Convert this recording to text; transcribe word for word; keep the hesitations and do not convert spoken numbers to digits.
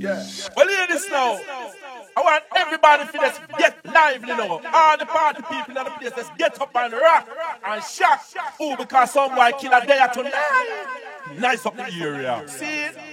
Yeah. Well, hear this now. I want everybody to just get lively now. All the party people in the place, let's get up and rock and shock. Oh, because some boy kill a day tonight. Nice up the area. See it?